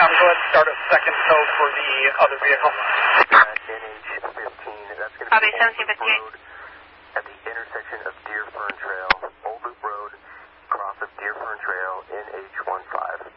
Copy, go ahead and start a second tow for the other vehicle. NH15, that's going to Copy, be Old Loop 1758. Road at the intersection of Deer Fern Trail, Old Loop Road, cross of Deer Fern Trail, NH15.